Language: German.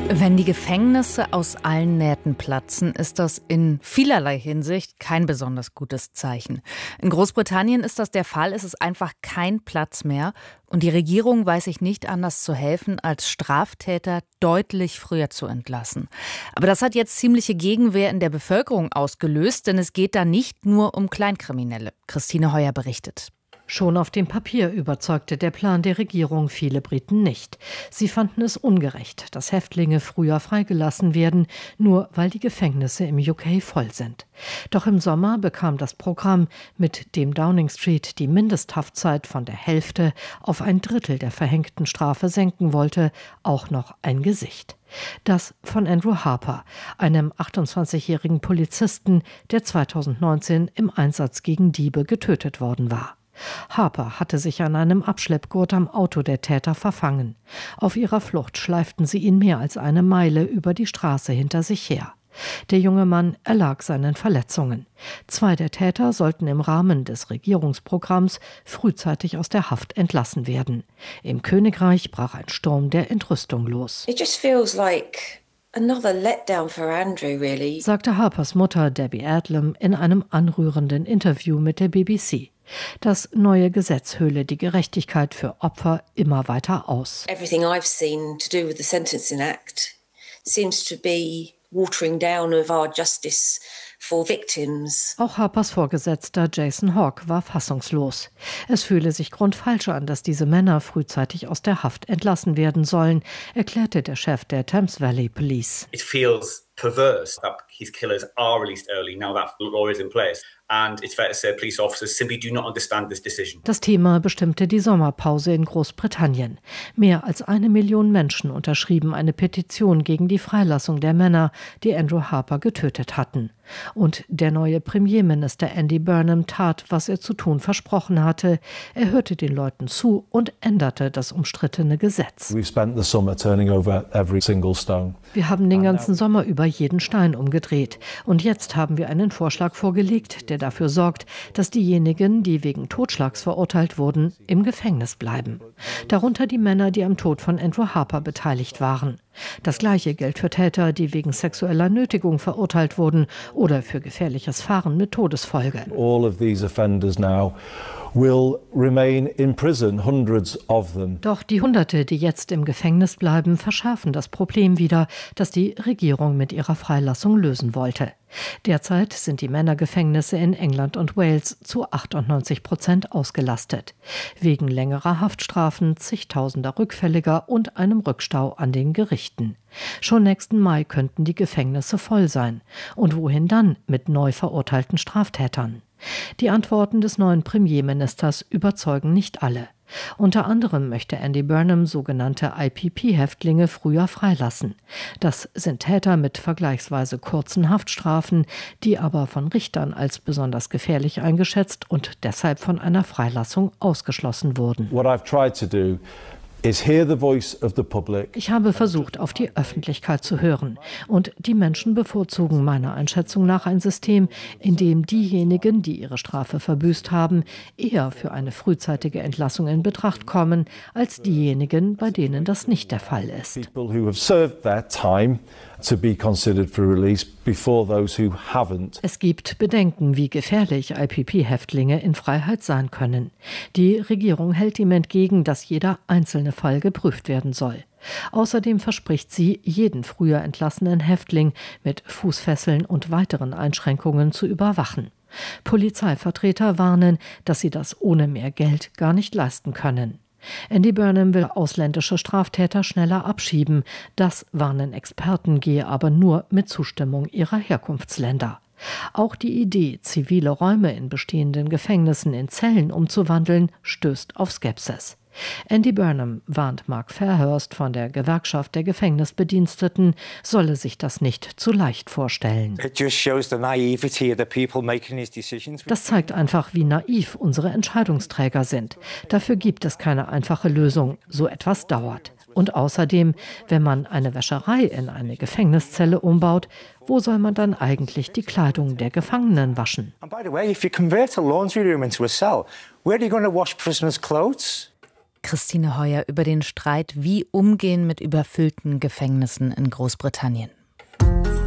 Wenn die Gefängnisse aus allen Nähten platzen, ist das in vielerlei Hinsicht kein besonders gutes Zeichen. In Großbritannien ist das der Fall, es ist einfach kein Platz mehr und die Regierung weiß sich nicht anders zu helfen, als Straftäter deutlich früher zu entlassen. Aber das hat jetzt ziemliche Gegenwehr in der Bevölkerung ausgelöst, denn es geht da nicht nur um Kleinkriminelle. Christine Heuer berichtet. Schon auf dem Papier überzeugte der Plan der Regierung viele Briten nicht. Sie fanden es ungerecht, dass Häftlinge früher freigelassen werden, nur weil die Gefängnisse im UK voll sind. Doch im Sommer bekam das Programm, mit dem Downing Street die Mindesthaftzeit von der Hälfte auf 1/3 der verhängten Strafe senken wollte, auch noch ein Gesicht. Das von Andrew Harper, einem 28-jährigen Polizisten, der 2019 im Einsatz gegen Diebe getötet worden war. Harper hatte sich an einem Abschleppgurt am Auto der Täter verfangen. Auf ihrer Flucht schleiften sie ihn mehr als eine Meile über die Straße hinter sich her. Der junge Mann erlag seinen Verletzungen. 2 der Täter sollten im Rahmen des Regierungsprogramms frühzeitig aus der Haft entlassen werden. Im Königreich brach ein Sturm der Entrüstung los. It just feels like another letdown for Andrew, really, sagte Harpers Mutter Debbie Adlam in einem anrührenden Interview mit der BBC. Das neue Gesetz höhle die Gerechtigkeit für Opfer immer weiter aus. Everything I've seen to do with the Sentencing Act seems to be watering down of our justice for victims. Auch Harpers Vorgesetzter Jason Hawke war fassungslos. Es fühle sich grundfalsch an, dass diese Männer frühzeitig aus der Haft entlassen werden sollen, erklärte der Chef der Thames Valley Police. It feels perverse that his killers are released early now that the law is in place. And it's fair to say police officers simply do not understand this decision. Das Thema bestimmte die Sommerpause in Großbritannien. Mehr als 1 Million Menschen unterschrieben eine Petition gegen die Freilassung der Männer, die Andrew Harper getötet hatten. Und der neue Premierminister Andy Burnham tat, was er zu tun versprochen hatte. Er hörte den Leuten zu und änderte das umstrittene Gesetz. Wir haben den ganzen Sommer über jeden Stein umgedreht. Und jetzt haben wir einen Vorschlag vorgelegt, der dafür sorgt, dass diejenigen, die wegen Totschlags verurteilt wurden, im Gefängnis bleiben. Darunter die Männer, die am Tod von Andrew Harper beteiligt waren. Das Gleiche gilt für Täter, die wegen sexueller Nötigung verurteilt wurden oder für gefährliches Fahren mit Todesfolge. All of these offenders now will remain in prison, hundreds of them. Doch die Hunderte, die jetzt im Gefängnis bleiben, verschärfen das Problem wieder, das die Regierung mit ihrer Freilassung lösen wollte. Derzeit sind die Männergefängnisse in England und Wales zu 98% ausgelastet. Wegen längerer Haftstrafen, zigtausender Rückfälliger und einem Rückstau an den Gerichten. Schon nächsten Mai könnten die Gefängnisse voll sein. Und wohin dann mit neu verurteilten Straftätern? Die Antworten des neuen Premierministers überzeugen nicht alle. Unter anderem möchte Andy Burnham sogenannte IPP-Häftlinge früher freilassen. Das sind Täter mit vergleichsweise kurzen Haftstrafen, die aber von Richtern als besonders gefährlich eingeschätzt und deshalb von einer Freilassung ausgeschlossen wurden. What I've tried to do is hear the voice of the public. Ich habe versucht, auf die Öffentlichkeit zu hören. Und die Menschen bevorzugen meiner Einschätzung nach ein System, in dem diejenigen, die ihre Strafe verbüßt haben, eher für eine frühzeitige Entlassung in Betracht kommen, als diejenigen, bei denen das nicht der Fall ist. People who have served their time to be considered for release before those who haven't. Es gibt Bedenken, wie gefährlich IPP-Häftlinge in Freiheit sein können. Die Regierung hält ihm entgegen, dass jeder einzelne Fall geprüft werden soll. Außerdem verspricht sie, jeden früher entlassenen Häftling mit Fußfesseln und weiteren Einschränkungen zu überwachen. Polizeivertreter warnen, dass sie das ohne mehr Geld gar nicht leisten können. Andy Burnham will ausländische Straftäter schneller abschieben. Das warnen Experten, gehe aber nur mit Zustimmung ihrer Herkunftsländer. Auch die Idee, zivile Räume in bestehenden Gefängnissen in Zellen umzuwandeln, stößt auf Skepsis. Andy Burnham warnt Mark Fairhurst von der Gewerkschaft der Gefängnisbediensteten, solle sich das nicht zu leicht vorstellen. Das zeigt einfach, wie naiv unsere Entscheidungsträger sind. Dafür gibt es keine einfache Lösung. So etwas dauert. Und außerdem, wenn man eine Wäscherei in eine Gefängniszelle umbaut, wo soll man dann eigentlich die Kleidung der Gefangenen waschen? And by the way, if you convert a laundry room into a cell, where are you going to wash prisoners' clothes? Christine Heuer über den Streit, wie umgehen mit überfüllten Gefängnissen in Großbritannien.